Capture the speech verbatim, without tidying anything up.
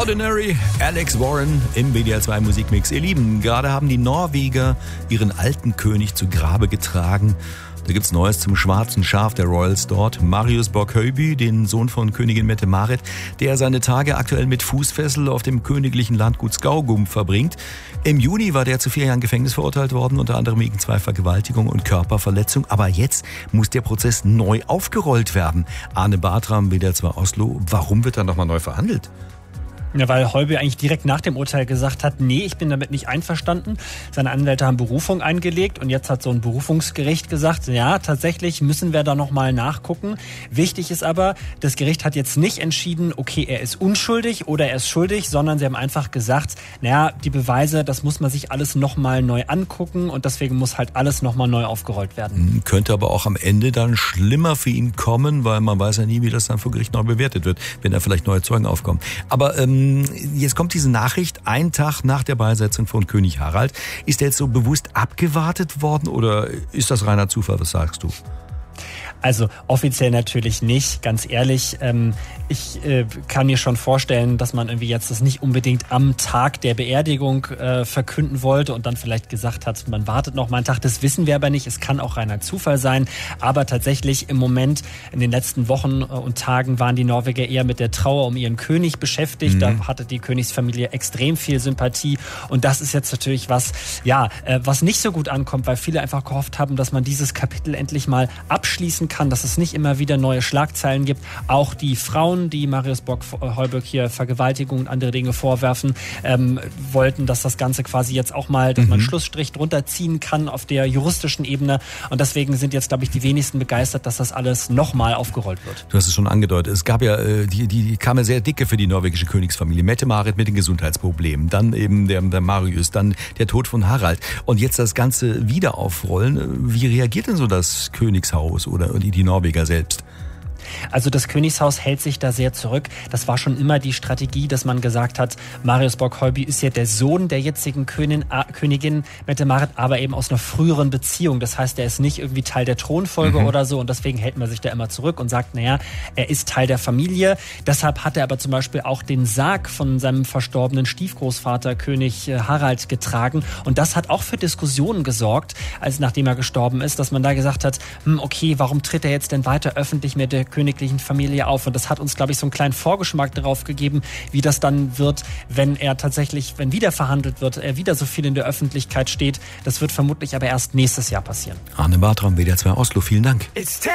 Ordinary, Alex Warren im W D R zwei Musikmix. Ihr Lieben, gerade haben die Norweger ihren alten König zu Grabe getragen. Da gibt's Neues zum schwarzen Schaf der Royals dort. Marius Borg-Høiby, den Sohn von Königin Mette-Marit, der seine Tage aktuell mit Fußfessel auf dem königlichen Landgut Skaugum verbringt. Im Juni war der zu vier Jahren Gefängnis verurteilt worden, unter anderem wegen zwei Vergewaltigungen und Körperverletzung. Aber jetzt muss der Prozess neu aufgerollt werden. Arne Bartram, W D R zwei Oslo. Warum wird da nochmal neu verhandelt? Ja, weil Høiby eigentlich direkt nach dem Urteil gesagt hat, nee, ich bin damit nicht einverstanden. Seine Anwälte haben Berufung eingelegt und jetzt hat so ein Berufungsgericht gesagt, ja, tatsächlich müssen wir da nochmal nachgucken. Wichtig ist aber, das Gericht hat jetzt nicht entschieden, okay, er ist unschuldig oder er ist schuldig, sondern sie haben einfach gesagt, naja, die Beweise, das muss man sich alles nochmal neu angucken und deswegen muss halt alles nochmal neu aufgerollt werden. Könnte aber auch am Ende dann schlimmer für ihn kommen, weil man weiß ja nie, wie das dann vor Gericht neu bewertet wird, wenn da vielleicht neue Zeugen aufkommen. Aber ähm, jetzt kommt diese Nachricht, ein Tag nach der Beisetzung von König Harald. Ist der jetzt so bewusst abgewartet worden oder ist das reiner Zufall? Was sagst du? Also offiziell natürlich nicht, ganz ehrlich. Ähm, ich äh, kann mir schon vorstellen, dass man irgendwie jetzt das nicht unbedingt am Tag der Beerdigung äh, verkünden wollte und dann vielleicht gesagt hat, man wartet noch mal einen Tag. Das wissen wir aber nicht. Es kann auch reiner Zufall sein. Aber tatsächlich im Moment, in den letzten Wochen und Tagen waren die Norweger eher mit der Trauer um ihren König beschäftigt. Mhm. Da hatte die Königsfamilie extrem viel Sympathie. Und das ist jetzt natürlich was, ja, äh, was nicht so gut ankommt, weil viele einfach gehofft haben, dass man dieses Kapitel endlich mal abschließen kann, dass es nicht immer wieder neue Schlagzeilen gibt. Auch die Frauen, die Marius Borg-Høiby hier Vergewaltigung und andere Dinge vorwerfen, ähm, wollten, dass das Ganze quasi jetzt auch mal, dass man einen Schlussstrich drunter ziehen kann auf der juristischen Ebene. Und deswegen sind jetzt, glaube ich, die wenigsten begeistert, dass das alles nochmal aufgerollt wird. Du hast es schon angedeutet. Es gab ja, äh, die, die, die kam ja sehr dicke für die norwegische Königsfamilie. Mette-Marit mit den Gesundheitsproblemen, dann eben der, der Marius, dann der Tod von Harald. Und jetzt das Ganze wieder aufrollen. Wie reagiert denn so das Königshaus oder die, die Norweger selbst? Also das Königshaus hält sich da sehr zurück. Das war schon immer die Strategie, dass man gesagt hat, Marius Borg-Høiby ist ja der Sohn der jetzigen Königin, äh, Königin Mette-Marit, aber eben aus einer früheren Beziehung. Das heißt, er ist nicht irgendwie Teil der Thronfolge mhm. oder so und deswegen hält man sich da immer zurück und sagt, naja, er ist Teil der Familie. Deshalb hat er aber zum Beispiel auch den Sarg von seinem verstorbenen Stiefgroßvater König Harald getragen und das hat auch für Diskussionen gesorgt, als nachdem er gestorben ist, dass man da gesagt hat, hm, okay, warum tritt er jetzt denn weiter öffentlich mit der königlichen Familie auf? Und das hat uns, glaube ich, so einen kleinen Vorgeschmack darauf gegeben, wie das dann wird, wenn er tatsächlich, wenn wieder verhandelt wird, er wieder so viel in der Öffentlichkeit steht. Das wird vermutlich aber erst nächstes Jahr passieren. Arne Bartram, W D R zwei Oslo, vielen Dank.